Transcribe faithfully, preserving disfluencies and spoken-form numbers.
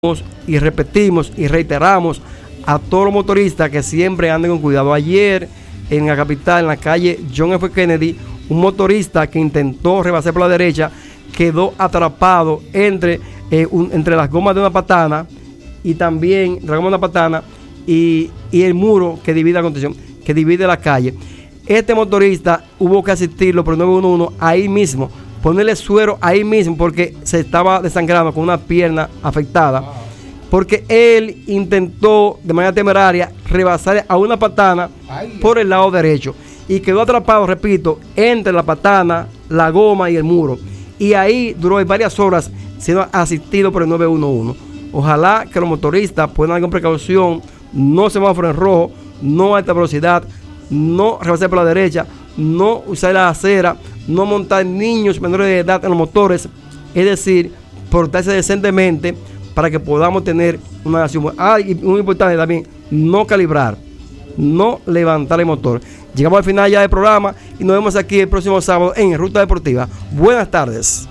Y repetimos y reiteramos a todos los motoristas que siempre anden con cuidado. Ayer en la capital, en la calle John F. Kennedy, un motorista que intentó rebasar por la derecha quedó atrapado entre, eh, un, entre las gomas de una patana y también la goma de una patana y, y el muro que divide la contención, que divide la calle. Este motorista hubo que asistirlo por el nueve uno uno ahí mismo, ponerle suero ahí mismo porque se estaba desangrando con una pierna afectada, porque él intentó de manera temeraria rebasar a una patana por el lado derecho y quedó atrapado, repito, entre la patana, la goma y el muro, y ahí duró varias horas siendo asistido por el nueve uno uno. Ojalá que los motoristas puedan dar con precaución, no semáforo en rojo, no a alta velocidad, no rebasar por la derecha, no usar la acera, no montar niños menores de edad en los motores, es decir, portarse decentemente para que podamos tener una nación. Ah, y muy importante también, no calibrar, no levantar el motor. Llegamos al final ya del programa y nos vemos aquí el próximo sábado en Ruta Deportiva. Buenas tardes.